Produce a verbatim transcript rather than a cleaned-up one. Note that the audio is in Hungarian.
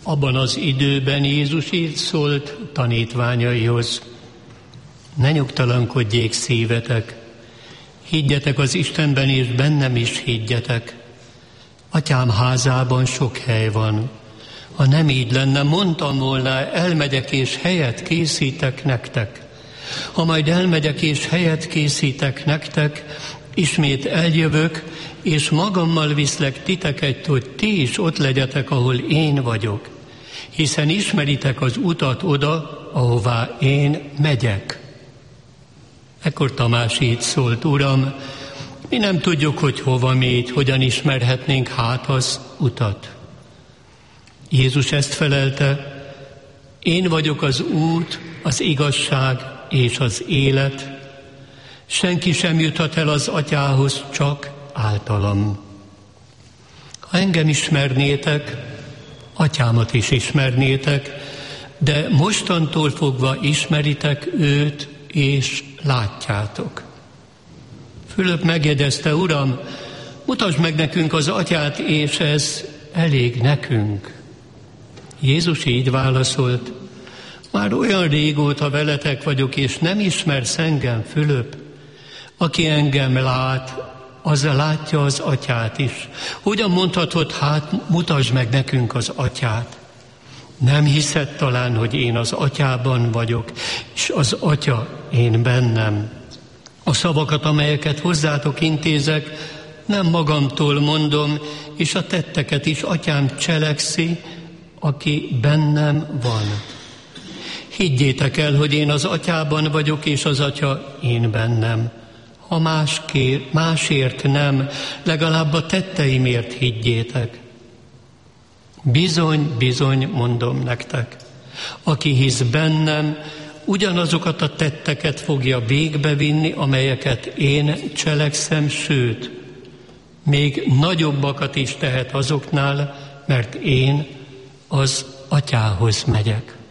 Abban az időben Jézus így szólt tanítványaihoz: ne nyugtalankodjék szívetek, higgyetek az Istenben, és bennem is higgyetek. Atyám házában sok hely van. Ha nem így lenne, mondtam volna, elmegyek és helyet készítek nektek. Ha majd elmegyek és helyet készítek nektek, ismét eljövök, és magammal viszlek titeket, hogy ti is ott legyetek, ahol én vagyok. Hiszen ismeritek az utat oda, ahová én megyek. Ekkor Tamás így szólt: Uram, mi nem tudjuk, hogy hova mégy, hogyan ismerhetnénk hát az utat. Jézus ezt felelte: én vagyok az út, az igazság és az élet. Senki sem juthat el az Atyához, csak általam. Ha engem ismernétek, Atyámat is ismernétek, de mostantól fogva ismeritek őt, és látjátok. Fülöp megjegyezte: Uram, mutasd meg nekünk az Atyát, és ez elég nekünk. Jézus így válaszolt: már olyan régóta veletek vagyok, és nem ismersz engem, Fülöp? Aki engem lát, az látja az Atyát is. Hogyan mondhatod, hát mutasd meg nekünk az Atyát? Nem hiszed talán, hogy én az Atyában vagyok, és az Atya én bennem. A szavakat, amelyeket hozzátok intézek, nem magamtól mondom, és a tetteket is Atyám cselekszi, aki bennem van. Higgyétek el, hogy én az Atyában vagyok, és az Atya én bennem. Ha más kér, másért nem, legalább a tetteimért higgyétek. Bizony, bizony, mondom nektek, aki hisz bennem, ugyanazokat a tetteket fogja végbevinni, amelyeket én cselekszem, sőt, még nagyobbakat is tehet azoknál, mert én az Atyához megyek.